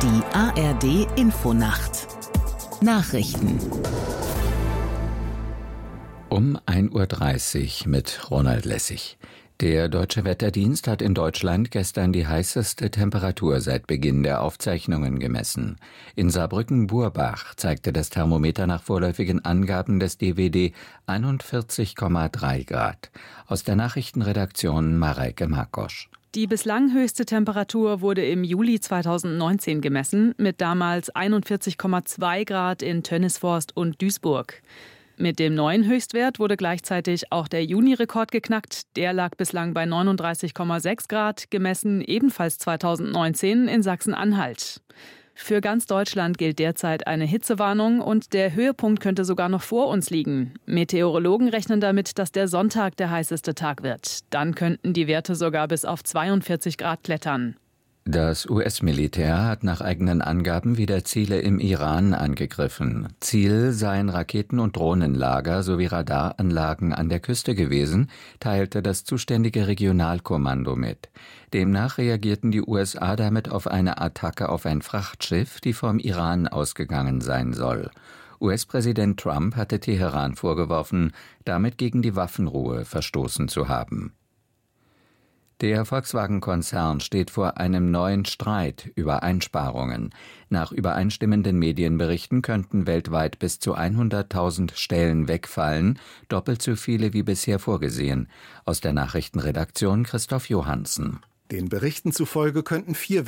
Die ARD-Infonacht Nachrichten um 1:30 Uhr mit Ronald Lessig. Der Deutsche Wetterdienst hat in Deutschland gestern die heißeste Temperatur seit Beginn der Aufzeichnungen gemessen. In Saarbrücken-Burbach zeigte das Thermometer nach vorläufigen Angaben des DWD 41,3 Grad. Aus der Nachrichtenredaktion Mareike Markosch. Die bislang höchste Temperatur wurde im Juli 2019 gemessen, mit damals 41,2 Grad in Tönnesforst und Duisburg. Mit dem neuen Höchstwert wurde gleichzeitig auch der Juni-Rekord geknackt. Der lag bislang bei 39,6 Grad, gemessen ebenfalls 2019 in Sachsen-Anhalt. Für ganz Deutschland gilt derzeit eine Hitzewarnung und der Höhepunkt könnte sogar noch vor uns liegen. Meteorologen rechnen damit, dass der Sonntag der heißeste Tag wird. Dann könnten die Werte sogar bis auf 42 Grad klettern. Das US-Militär hat nach eigenen Angaben wieder Ziele im Iran angegriffen. Ziel seien Raketen- und Drohnenlager sowie Radaranlagen an der Küste gewesen, teilte das zuständige Regionalkommando mit. Demnach reagierten die USA damit auf eine Attacke auf ein Frachtschiff, die vom Iran ausgegangen sein soll. US-Präsident Trump hatte Teheran vorgeworfen, damit gegen die Waffenruhe verstoßen zu haben. Der Volkswagen-Konzern steht vor einem neuen Streit über Einsparungen. Nach übereinstimmenden Medienberichten könnten weltweit bis zu 100.000 Stellen wegfallen, doppelt so viele wie bisher vorgesehen. Aus der Nachrichtenredaktion Christoph Johansen. Den Berichten zufolge könnten 4